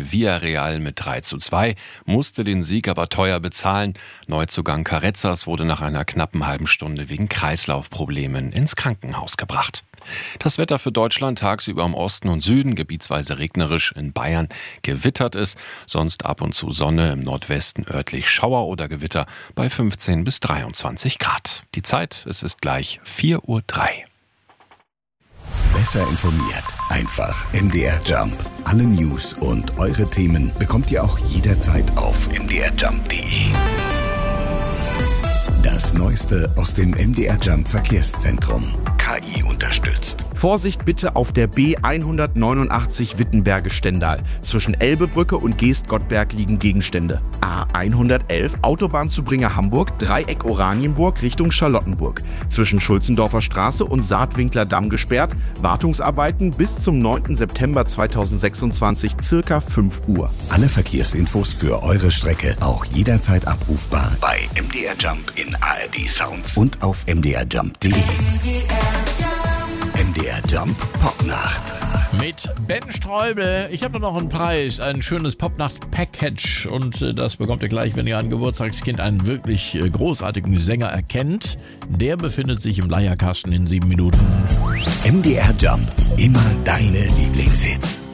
besiegte Villarreal mit 3:2, musste den Sieg aber teuer bezahlen. Neuzugang Carrezzas wurde nach einer knappen halben Stunde wegen Kreislaufproblemen ins Krankenhaus gebracht. Das Wetter für Deutschland tagsüber im Osten und Süden, gebietsweise regnerisch, in Bayern gewittert es, sonst ab und zu Sonne, im Nordwesten örtlich Schauer oder Gewitter bei 15 bis 23 Grad. Die Zeit, es ist gleich 4:03 Uhr. Besser informiert. Einfach MDR Jump. Alle News und eure Themen bekommt ihr auch jederzeit auf mdrjump.de. Das Neueste aus dem MDR Jump Verkehrszentrum. KI unterstützt. Vorsicht bitte auf der B189 Wittenberge-Stendal. Zwischen Elbebrücke und Geest-Gottberg liegen Gegenstände. A111 Autobahnzubringer Hamburg, Dreieck Oranienburg Richtung Charlottenburg. Zwischen Schulzendorfer Straße und Saatwinkler Damm gesperrt. Wartungsarbeiten bis zum 9. September 2026 circa 5 Uhr. Alle Verkehrsinfos für eure Strecke auch jederzeit abrufbar bei MDR Jump in ARD Sounds und auf mdrjump.de. MDR Jump Popnacht. Mit Ben Streubel. Ich habe noch einen Preis, ein schönes Popnacht-Package. Und das bekommt ihr gleich, wenn ihr ein Geburtstagskind, einen wirklich großartigen Sänger erkennt. Der befindet sich im Leierkasten in 7 Minuten. MDR Jump. Immer deine Lieblingshits.